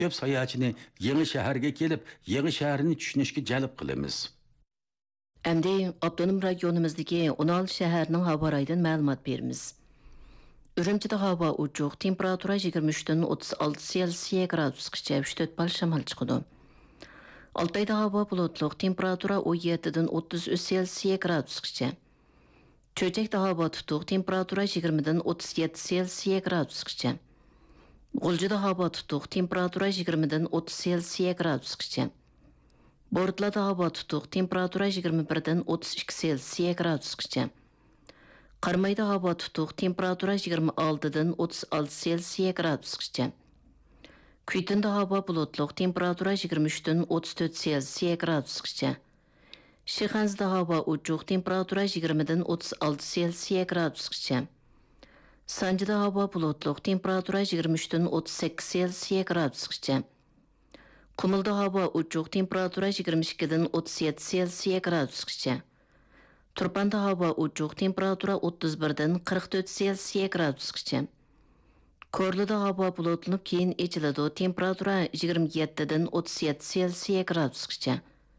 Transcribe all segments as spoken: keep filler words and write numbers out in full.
Ko'p sayohatchini yangi shaharga kelib, yangi shaharni tushunishga jalb qilamiz. Әмді Abdunum rayonimizdagi o'n olti shaharning havo rayidan ma'lumot beramiz. Ürümçide hava uçuq, temperatura yigirma uch dan o'ttiz olti Selsiya gradusgacha uch to'rt bal shamol chiqadi. Altayda havo bulutluq, temperatura o'n yetti dan o'ttiz uch Selsiya gradusgacha. Cho'chakda havo tutuq, temperatura yigirma dan o'ttiz yetti Selsiya gradusgacha. G'uljida havo tutuq, temperatura yigirma dan o'ttiz Selsiya gradusgacha. Bortlada havo tutuq, temperatura yigirma bir dan o'ttiz ikki Selsiya gradusgacha. Qarmayda havo tutuq, temperatura yigirma olti dan o'ttiz olti Selsiya gradusgacha. Kuytinda havo bulutluq, temperatura yigirma uch dan o'ttiz to'rt Selsiya gradusgacha. Shixanzda havo uchuq, temperatura yigirma dan o'ttiz olti Selsiya gradusgacha. Sanjida havo bulutluq, temperatura yigirma uch dan o'ttiz sakkiz Selsiya gradusgacha. Qumulda havo uchuq, temperatura yigirma ikki dan o'ttiz yetti Selsiya gradusgacha. Turpanda havo uchuq, temperatura o'ttiz bir dan qirq to'rt Selsiya gradusgacha. Korluda havo bulutlanib keyin echiladi, temperatura yigirma yetti dan o'ttiz yetti Selsiya gradusgacha.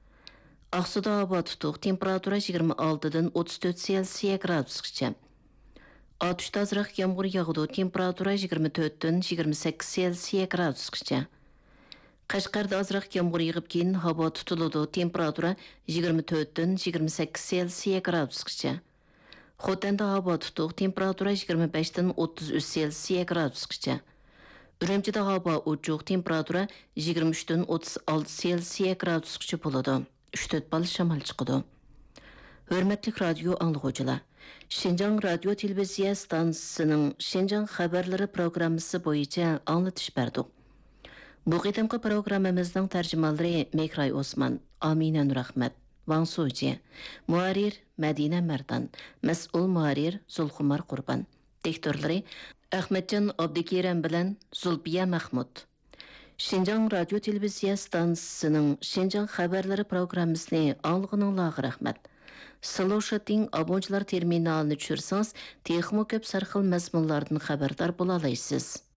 Aqsuda havo tutuq, temperatura yigirma olti dan o'ttiz to'rt Selsiya gradusgacha. Otishda azroq yomg'ir yog'adi, temperatura yigirma to'rt dan yigirma sakkiz Selsiya gradusgacha. Qashqarda azroq yomg'ir yig'ib keyin havo tutiladi, temperatura yigirma to'rt dan yigirma sakkiz Selsiya gradusgacha. Xotanda havo tutuq, temperatura yigirma besh dan o'ttiz uch Selsiya gradusgacha. Urumchida havo uchuq, temperatura yigirma uch dan o'ttiz olti Selsiya gradusgacha bo'ladi. uch to'rt bal shamol chiqadi. Hurmatli radio anglag'uvchilar, Şinjan radio televiziya stansiyasining Şinjan xabarlari programmasi bo'yicha anglatish berdik. Bu qitimqi programmamizning tarjimonlari Mekray Osman, Amina Nurahmat, Wang Suji, muarir Madina Mardan, mas'ul muarir Zulxumar Qurban, diktorlari Ahmadjon Abdikiram bilan Zulbiya Mahmud. Şinjan radio televiziya stansiyasining Şinjan xabarlari programmasini anglag'ininglarga rahmat. Sloshating abonchilar terminalini tushirsangiz, texmo ko'p sarxil mazmunlardan xabardor bo'la olasiz.